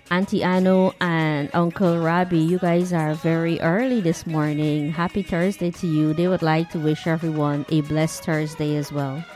Auntie Anu and Uncle Robbie, you guys are very early this morning. Happy Thursday to you. They would like to wish everyone a blessed Thursday as well.